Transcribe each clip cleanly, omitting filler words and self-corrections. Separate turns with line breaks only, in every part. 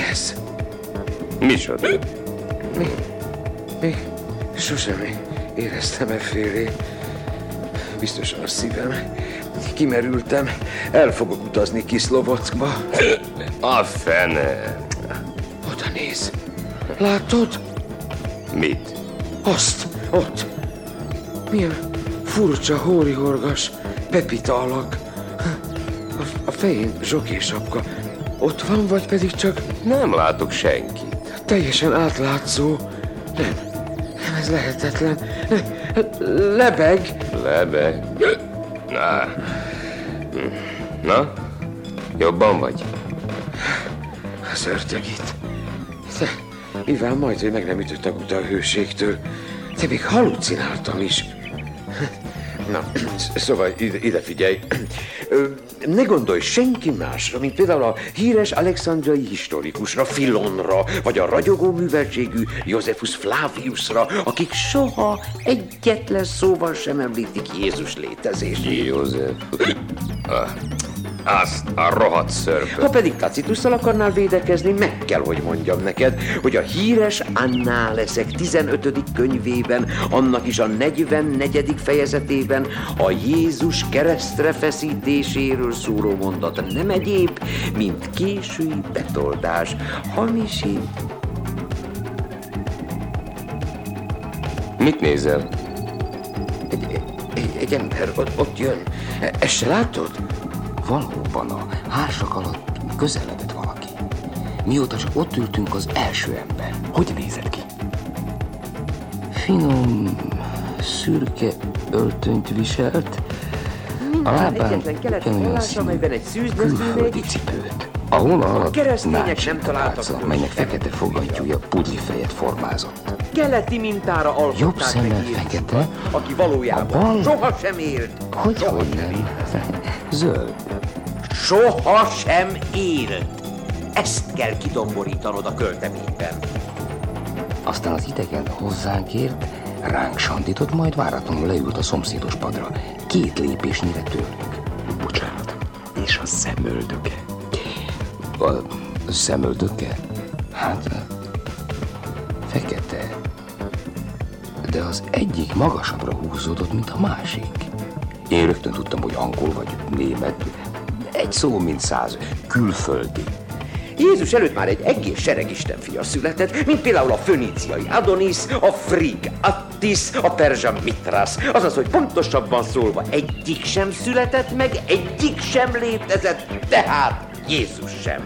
ez?
Micsoda?
Még sosem éreztem effélé. Biztosan a szívem. Kimerültem. El fogok utazni Kiszlovockba.
A fene.
Oda néz. Látod?
Mit?
Azt, ott. Milyen furcsa, hórihorgas, pepita alak. A fején zsokésapka. Ott van, vagy pedig csak...
Nem látok senkit.
Teljesen átlátszó. Nem, ez lehetetlen. Lebeg.
Lebeg? Na? Jobban vagy?
Szörnyegít. Mivel majd, hogy meg nem ütött a guta a hőségtől. De még halucináltam is. Na, szóval ide figyelj. Ne gondolj senki másra, mint például a híres alexandriai historikusra, Filonra, vagy a ragyogó műveltségű Josephus Flaviusra, akik soha egyetlen szóval sem említik Jézus létezését.
József. Azt a rohadt szörpöt.
Ha pedig Tacitusszal akarnál védekezni, meg kell, hogy mondjam neked, hogy a híres Annáleszek 15. könyvében, annak is a 44. fejezetében a Jézus keresztre feszítéséről szóló mondat nem egyéb, mint késői betoldás, hamisít.
Mit nézel?
Egy ember ott jön. Ezt se látod?
Valóban a házak alatt közeledett valaki. Mióta csak ott ültünk, az első ember. Hogy nézett ki? Finom, szürke öltönyt viselt, a lábán ugyanolyan színű külföldi cipőt. A hóna alatt nácsikálca, melynek fekete fogantyúja pudlifejet formázott.
Keleti mintára alkották
Jobb szemmel
meg Jézusokat,
fekete,
aki valójában sohasem élt.
Hogy nem? Zöld.
Sohasem élt. Ezt kell kidomborítanod a költeményben.
Aztán az idegen hozzánk ért, ránk sandított, majd váratlanul leült a szomszédos padra. 2 lépésnyire tőlünk.
Bocsánat, és a szemöldöke?
A szemöldöke? Hát, fekete. De az egyik magasabbra húzódott, mint a másik. Én rögtön tudtam, hogy angol vagy német. Egy szó, mint 100. Külföldi.
Jézus előtt már egy egész sereg istenfia született, mint például a föníciai Adonis, a frig Attis, a perzsa Mithras. Azaz, hogy pontosabban szólva, egyik sem született meg, egyik sem létezett, tehát Jézus sem.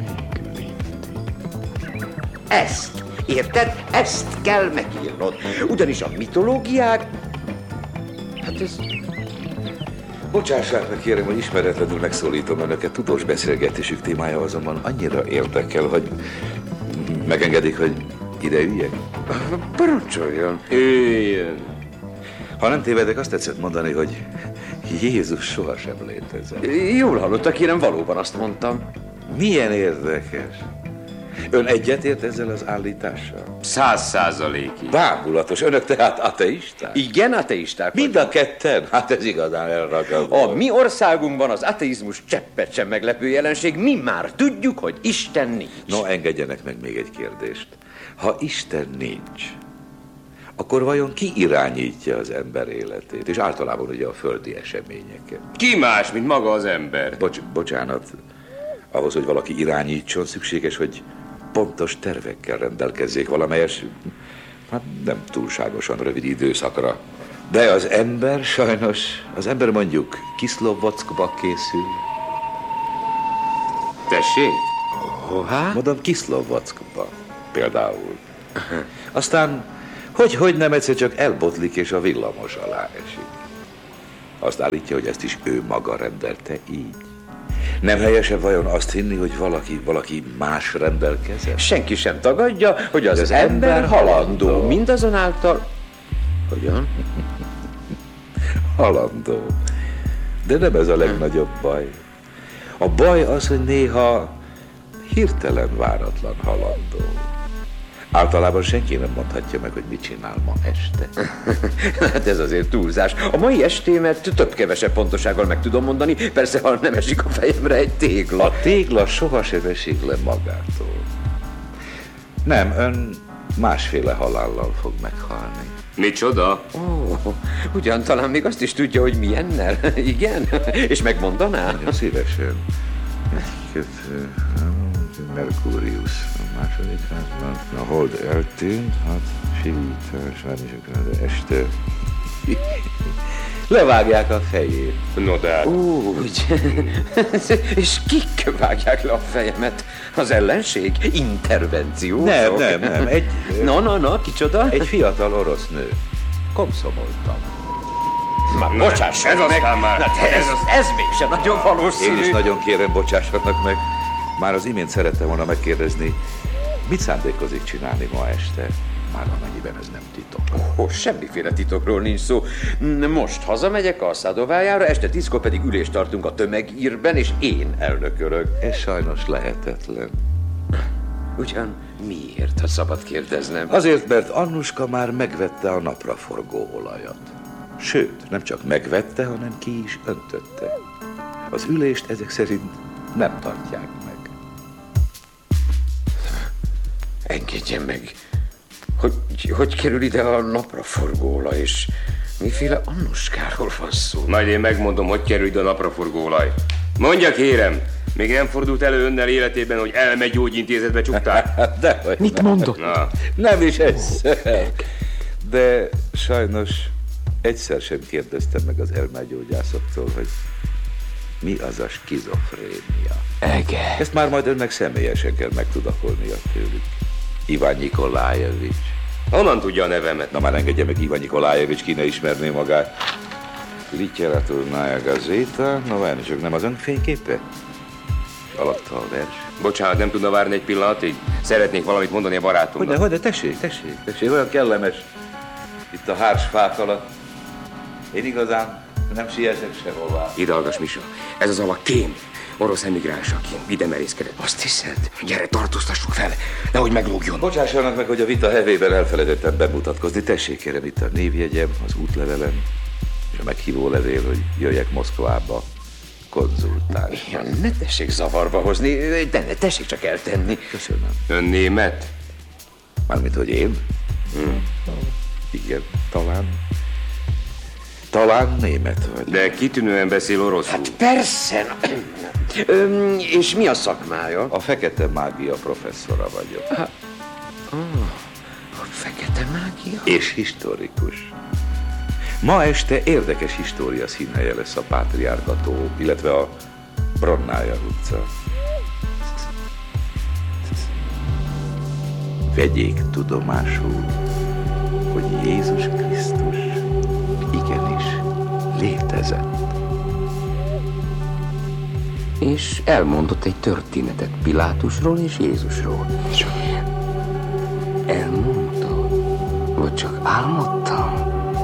Ezt, érted? Ezt kell megírnod. Ugyanis a mitológiák... Hát ez...
Bocsássák meg, kérem, hogy ismeretlenül megszólítom önöket. Tudós beszélgetésük témája azonban annyira érdekel, hogy megengedik, hogy ide üljek?
Parancsoljon.
Üljön.
Ha nem tévedek, azt tetszett mondani, hogy Jézus sohasem létezett.
Jól hallottak, kérem, valóban azt mondtam.
Milyen érdekes. Ön egyetért ezzel az állítással?
100%-ig.
Bámulatos. Önök tehát ateisták?
Igen, ateisták.
Mind a ketten? Hát ez igazán elragadó.
A mi országunkban az ateizmus cseppet sem meglepő jelenség. Mi már tudjuk, hogy Isten nincs.
No, engedjenek meg még egy kérdést. Ha Isten nincs, akkor vajon ki irányítja az ember életét? És általában ugye a földi eseményeket.
Ki más, mint maga az ember?
Bocsánat. Ahhoz, hogy valaki irányítson, szükséges, hogy pontos tervekkel rendelkezzék valamelyes, hát nem túlságosan rövid időszakra. De az ember sajnos, az ember mondjuk Kiszlovockba készül.
Tessék?
Hová?
Mondom, Kiszlovockba például. Aztán, hogy nem egyszer csak elbotlik és a villamos alá esik. Azt állítja, hogy ezt is ő maga rendelte így. Nem helyesebb vajon azt hinni, hogy valaki más rendelkezett?
Senki sem tagadja, hogy az ember halandó. Mindazonáltal... Hogyan?
Halandó. De nem ez a legnagyobb baj. A baj az, hogy néha hirtelen váratlan halandó. Általában senki nem mondhatja meg, hogy mit csinál ma este.
Hát ez azért túlzás. A mai estémet több-kevesebb pontosággal meg tudom mondani, persze, ha nem esik a fejemre egy tégla.
A tégla sohasem esik le magától. Nem, ön másféle halállal fog meghalni.
Micsoda?
Ó, ugyan talán még azt is tudja, hogy milyennel. Igen? És megmondaná?
Nagyon szívesen. Merkurius a második házban. A hold eltűnt, hát sivítás, de este levágják a fejét.
No de hát,
Úgy. És kik vágják le a fejemet? Az ellenség? Intervenció?
Nem.
Na, kicsoda?
Egy fiatal orosz nő. Komszomoltam.
Már bocsáss
ez
meg!
aztán már.
Na, ez mégsem nagyon valószínű.
Én is nagyon kérem, bocsássanak meg. Már az imént szerettem volna megkérdezni, mit szándékozik csinálni ma este? Már amennyiben ez nem titok.
Semmiféle titokról nincs szó. Most hazamegyek a Szadovájára, este 10-kor pedig ülést tartunk a tömegírben, és én elnökölök.
Ez sajnos lehetetlen.
Ugyan miért, ha szabad kérdeznem?
Azért, mert Annuska már megvette a napraforgó olajat. Sőt, nem csak megvette, hanem ki is öntötte. Az ülést ezek szerint nem tartják meg.
Engedjen meg. Hogy kerül ide a napraforgóolaj, és miféle Annuskáról van szó?
majd én megmondom, hogy kerül ide a napraforgóolaj. Mondja kérem, még nem fordult elő önnel életében, hogy elmegyógyintézetbe csukták?
Hát dehogy.
Mit mondott?
Na,
Nem is egyszer. De sajnos egyszer sem kérdeztem meg az elmegyógyászoktól, hogy mi az a skizofrénia.
Ege.
Ezt már majd önnek személyesen kell megtudakolnia tőlük. Iván Nikolájevics.
honnan tudja a nevemet?
Na már engedje meg, Iván Nikolájevics, ki ne ismerné magát. Literatúrnája gazéta, no várni, csak nem az ön fényképe? Alatta a vers.
Bocsánat, nem tudna várni egy pillanatig? Szeretnék valamit mondani a barátomnak.
Hogyne, tessék, olyan kellemes. Itt a hárs fák alatt. Én igazán nem sietek sehová.
Ide hallgass, Misa. Ez az alak kém. Orosz emigráns, aki ide merészkedett.
Azt hiszed?
Gyere, tartóztassuk fel, nehogy meglógjon.
Bocsássanak meg, hogy a vita hevében elfelejtettem bemutatkozni. Tessék, kérem, itt a névjegyem, az útlevelem, és a meghívó levél, hogy jöjjek Moszkvába konzultálni.
Ja, ne tessék zavarba hozni, de ne tessék csak eltenni.
Köszönöm.
Ön német?
Mármint, hogy én? Igen, talán. Talán német vagy.
De kitűnően beszél oroszul.
Hát persze. És mi a szakmája?
A fekete mágia professzora vagyok.
A fekete mágia?
És historikus. Ma este érdekes história színhelye lesz a Pátriárkató, illetve a Bronnája utca. Vegyék tudomásul, hogy Jézus Krisztus igenis létezett.
És elmondott egy történetet Pilátusról és Jézusról. Elmondta? Vagy csak álmodtam?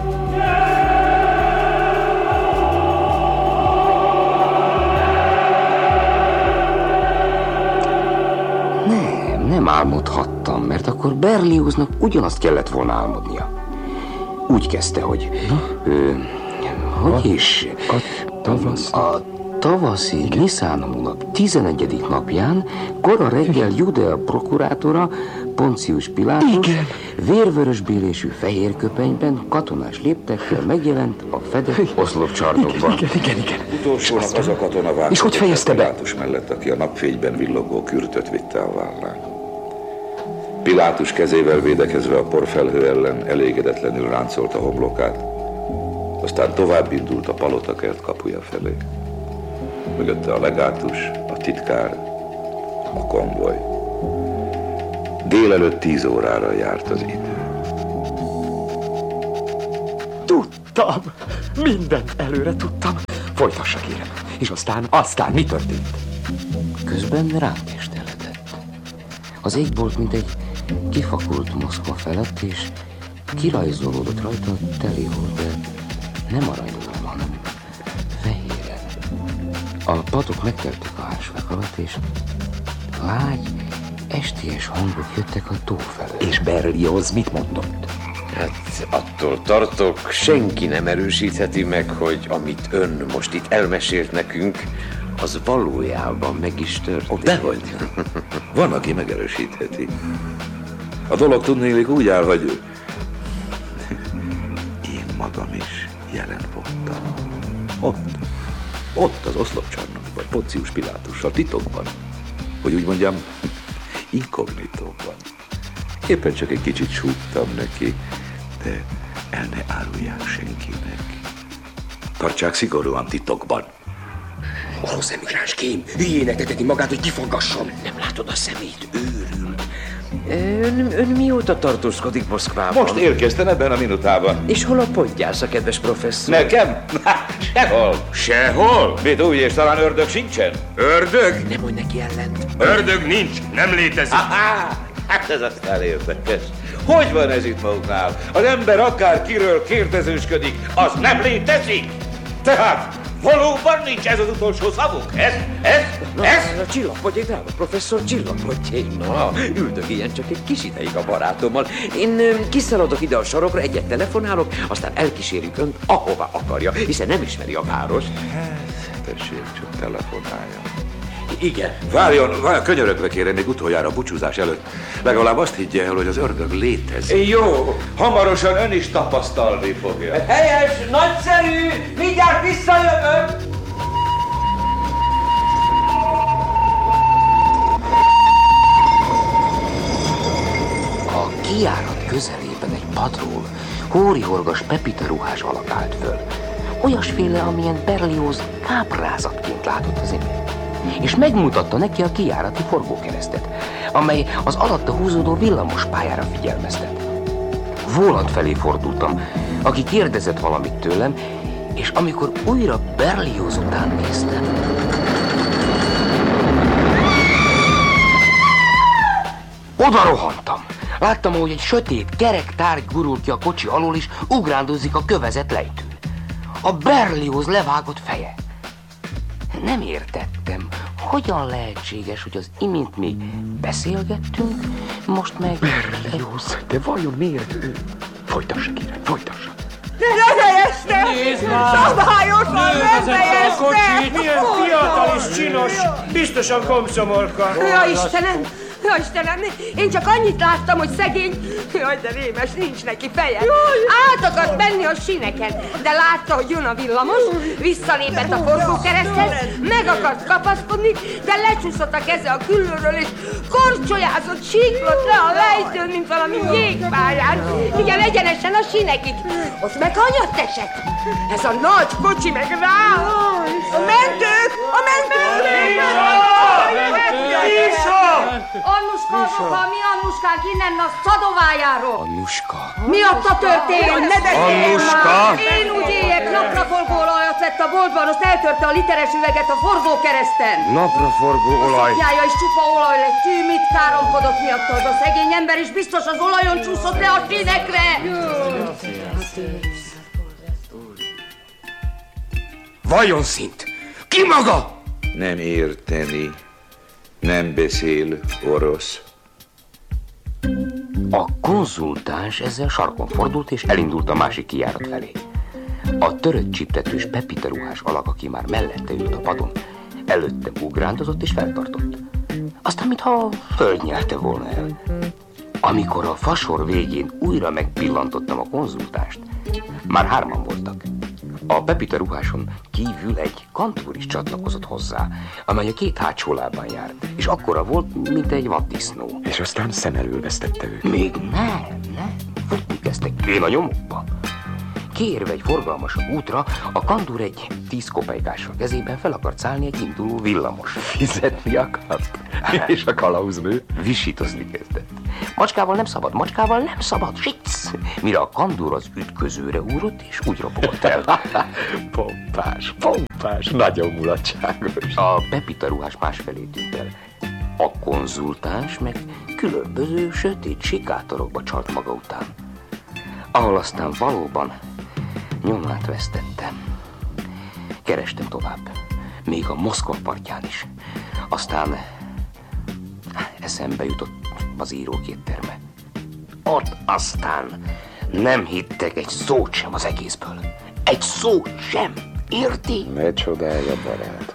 Nem álmodhattam, mert akkor Berlioznak ugyanazt kellett volna álmodnia. Úgy kezdte, hogy... hogy is? A tavaszi Niszán hónap 11. napján, kora reggel Judea prokurátora, Poncius Pilátus, vérvörösbélésű fehér köpenyben, katonás léptekkel megjelent a fedett oszlopcsarnokban.
Igen.
Utolsónak az a katona vágott.
És hogy fejezte be?
Pilátus mellett, aki a napfényben villogó kürtöt vitte a vállán. Pilátus kezével védekezve a porfelhő ellen elégedetlenül ráncolta homlokát, aztán tovább indult a palotakert kapuja felé. Mögötte a legátus, a titkár, a konvoj. Délelőtt 10 órára járt az idő.
Tudtam! Mindent előre tudtam. Folytassa, kérem. És aztán mi történt?
Közben rám kesteledett. Az égbolt, mint egy kifakult Moszkva felett, és kirajzolódott rajta teli volt, de nem aranyban, hanem fehéren. A patok megteltek a hársfák alatt, és lágy, estélyes hangok jöttek a tó felől.
És Berlioz mit mondott?
Hát attól tartok, senki nem erősítheti meg, hogy amit ön most itt elmesélt nekünk, az valójában meg is történt.
Dehogy. Van, aki megerősítheti. A dolog tudnélik úgy áll, hogy én magam is jelen voltam. Ott az oszlopcsarnokban, Poncius Pilátussal, titokban. Hogy úgy mondjam, inkognitóban. Éppen csak egy kicsit súgtam neki, de el ne árulják senkinek. Tartsák szigorúan titokban.
Orosz emigráns kém, hülyének teteti magát, hogy kifaggasson. Nem látod a szemét, őrült.
Ön mióta tartózkodik Moszkvában?
Most érkeztem ebben a minutában.
És hol a pontgyásza, kedves professzor?
Nekem? Sehol.
Sehol?
Mit úgy, és talán ördög sincsen?
Ördög?
Nem mondj neki ellent.
Ördög nincs, nem létezik.
Hát ez aztán érdekes. Hogy van ez itt maguknál? Az ember akár kiről kérdezősködik, az nem létezik? Tehát valóban nincs ez az utolsó szavuk? Ez?
Csillapodjék, drága professzor, csillapodjék. Na, üldögéljen csak egy kis ideig a barátommal. Én kiszaladok ide a sarokra, egyet telefonálok, aztán elkísérjük önt, ahová akarja, hiszen nem ismeri a várost.
Tessék, csak telefonálja.
Igen.
Várjon, könyörögve kérem, még utoljára a búcsúzás előtt. Legalább azt higgye el, hogy az ördög létezik.
Jó.
Hamarosan ön is tapasztalni fogja.
Helyes, nagyszerű, mindjárt visszajövök.
A kijárat közelében egy padról hórihorgas Pepita ruhás alak állt föl. Olyasféle, amilyen Berlioz káprázatként látott az imént. És megmutatta neki a kijárati forgókeresztet, amely az alatta húzódó villamos pályára figyelmeztet. Volant felé fordultam, aki kérdezett valamit tőlem, és amikor újra Berlioz után néztem... Oda rohantam. Láttam, ahogy egy sötét, kerek tárgy gurul ki a kocsi alól, és ugrándozik a kövezett lejtőn. A Berlioz levágott feje. Nem értettem, hogyan lehetséges, hogy az imént még beszélgettünk, most meg...
Berlioz, de vajon miért ő? Folytassa, kérem, folytassa.
Ne fejezte!
Nézd már!
Szabályosan nem fejezte!
Milyen fiatal és csinos, biztosan komszomolka.
Ja, Istenem! Ja, Istenem, én csak annyit láttam, hogy szegény... Jaj, de rémes, nincs neki feje. Át akart menni a síneken, de látta, hogy jön a villamos, visszalépett a forgókereszthez, meg akart kapaszkodni, de lecsúszott a keze a küllőről, és korcsolyázott, síklott le a lejtőn, mint valami jégpályán. Igen, egyenesen a sínekig. Ott meg hanyat esett. Ez a nagy kocsi meg rá. A mentők! A mentők! Annuska, mi Annuskánk innen a Szadovájáról?
Annuska.
Miatta történt? Ne beszélj
Annuska!
már! Én úgy éjek, napraforgóolajat vett a boltban, azt eltörte a literes üveget a forgókereszten.
Napraforgó olaj.
Szoknyája is csupa olaj lett, mit káromkodott miatta az a szegény ember, és biztos az olajon csúszott le a sínekre.
Vajon szint? Ki maga?
Nem érteni, nem beszél orosz.
A konzultáns ezzel sarkon fordult, és elindult a másik kijárat felé. A törött csiptetős Pepita ruhás alak, aki már mellette ült a padon, előttem ugrándozott és feltartott. Aztán, mintha földnyelte volna el. Amikor a fasor végén újra megpillantottam a konzultást, már hárman voltak. A Pepita ruháson kívül egy kantúr is csatlakozott hozzá, amely a két hátsó lábán járt, és akkora volt, mint egy vaddisznó.
És aztán szem elől vesztette őt.
Még nem. Futni kezdtek kén a nyomukba. Kiérve egy forgalmasabb útra, a kandúr egy 10 kopejkással kezében fel akart szállni egy induló villamos.
Fizetni akart. És a kalauznő?
Visítozni kezdett. Macskával nem szabad, sic! Mire a kandúr az ütközőre úrott, és úgy ropogott el.
Pompás, nagyon mulatságos.
A Pepita ruhás másfelé tűnt el. A konzultáns meg különböző sötét sikátorokba csalt maga után, ahol aztán valóban nyomát vesztettem. Kerestem tovább, még a Moszkva partján is. Aztán eszembe jutott az írókétterme. Ott aztán nem hittek egy szót sem az egészből. Egy szót sem, érti?
Ne csodálja, barátom.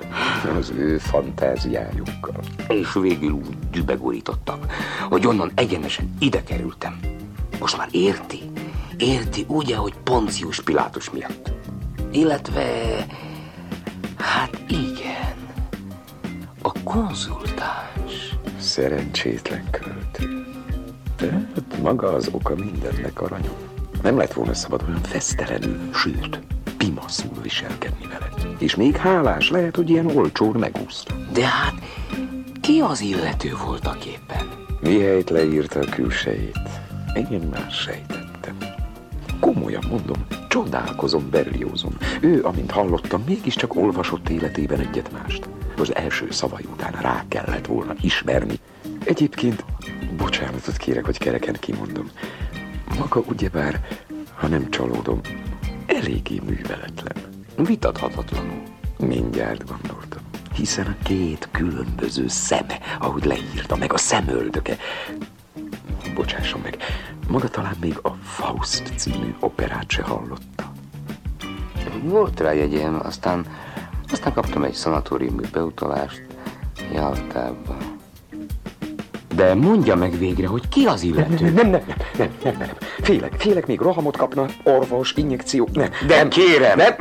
Az ő fantáziájukkal.
És végül úgy dübegorítottak, hogy onnan egyenesen ide kerültem. Most már érti? Érti, ugye, hogy Poncius Pilátus miatt? Illetve... hát igen. A konzultáns.
Szerencsétlen költő. De maga az oka mindennek, aranyom. Nem lett volna szabad olyan fesztelenül, sőt, pimaszul viselkedni vele. És még hálás lehet, hogy ilyen olcsón megúszta.
De hát ki az illető voltak éppen?
Mihelyt leírta a külsejét, én már sejtettem. Komolyan mondom, csodálkozom Berliozon. Ő, amint hallottam, mégiscsak olvasott életében egyet-mást. Az első szavai után rá kellett volna ismerni. Egyébként, bocsánatot kérek, hogy kereken kimondom. Maga ugyebár, ha nem csalódom, eléggé műveletlen.
Vitathatatlanul.
Mindjárt gondoltam. Hiszen a két különböző szeme, ahogy leírta, meg a szemöldöke. Bocsásson meg, maga talán még a Faust című operát se hallotta.
Volt rá jegyem, aztán kaptam egy szanatóriumi beutalást Jaltába. De mondja meg végre, hogy ki az illető?
Nem. Félek, még rohamot kapna, orvos, injekció, nem.
De kérem!
Nem.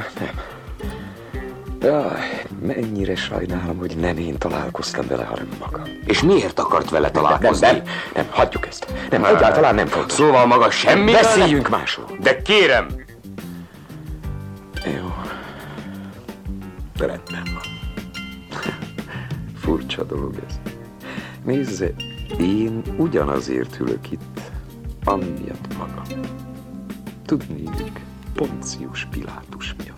Jaj, mennyire sajnálom, hogy nem én találkoztam vele, hanem maga.
És miért akart vele találkozni?
Nem, hagyjuk ezt. Nem, egyáltalán nem fontos.
Szóval maga semmi.
Beszéljünk másról.
De kérem!
Jó. Rendben van. Furcsa dolog ez. Nézze, én ugyanazért ülök itt, amiatt maga. Tudnék, Poncius Pilátus miatt.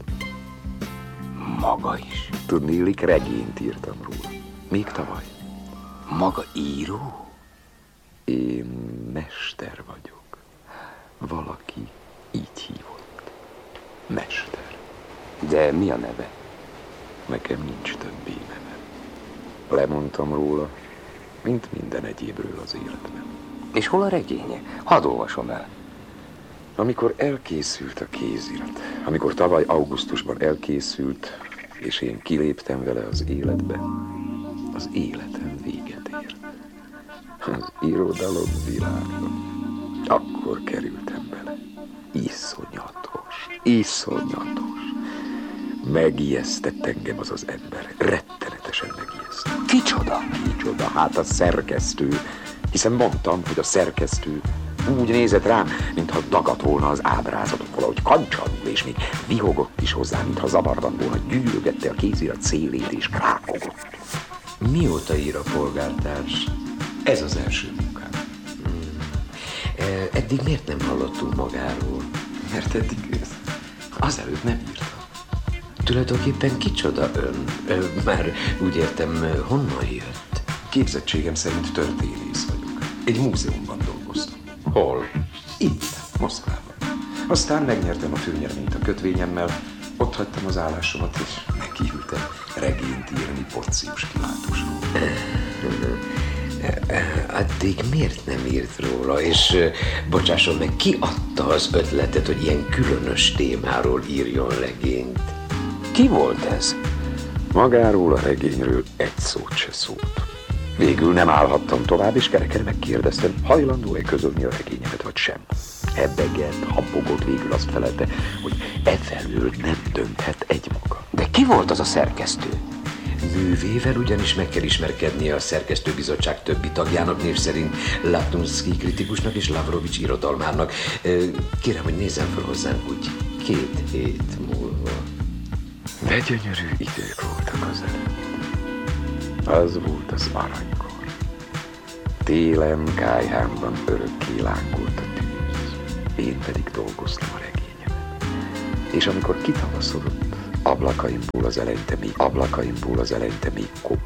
Maga is?
Tudnélik, regényt írtam róla. Még tavaly.
Maga író?
Én mester vagyok. Valaki így hívott. Mester.
De mi a neve?
Nekem nincs többi neve. Lemondtam róla, mint minden egyébről az életben.
És hol a regénye? Hadd olvasom el.
Amikor elkészült a kézirat, amikor tavaly augusztusban elkészült, és én kiléptem vele az életbe, az életem véget ért. Az irodalom világba. Akkor kerültem bele. Iszonyatos. Megijesztett engem az az ember. Rettenetesen megijesztett.
Kicsoda?
Hát a szerkesztő. Hiszen mondtam, hogy a szerkesztő úgy nézett rám, mintha dagadt volna az ábrázatot, valahogy kancsanul, és még vihogott is hozzá, mintha zavarban volna, gyűlögette a kézirat szélét és krákogott.
Mióta ír a polgártárs?
Ez az első munkám.
Eddig miért nem hallottunk magáról?
Mert eddig azelőtt nem írtam.
Tulajdonképpen kicsoda ön? Már úgy értem, honnan jött?
Képzettségem szerint történész vagyok. Egy múzeumban dolgoztam.
Hol?
Itt, Moszkvában. Aztán megnyertem a főnyereményt a kötvényemmel, ott hagytam az állásomat, és nekiültem regényt írni Poncius Pilátusról.
Addig miért nem írt róla? És bocsásson meg, ki adta az ötletet, hogy ilyen különös témáról írjon regényt?
Ki volt ez?
Magáról a regényről egy szót se szólt. Végül nem állhattam tovább, és kereken megkérdeztem, hajlandó-e közölni a regényemet, vagy sem. Ebbegett, habogott, végül azt felelte, hogy efelől nem dönthet egymaga.
De ki volt az a szerkesztő?
Művével ugyanis meg kell ismerkednie a szerkesztőbizottság többi tagjának, név szerint Latunszky kritikusnak és Lavrovics irodalmárnak. Kérem, hogy nézzen fel hozzánk úgy 2 hét múlva.
De gyönyörű idők voltak az előtt. Az volt az aranykor. Télen kályhámban örökké lángolt a tűz. Én pedig dolgoztam a regényemen. És amikor kitavaszodott, ablakaimból az eleinte még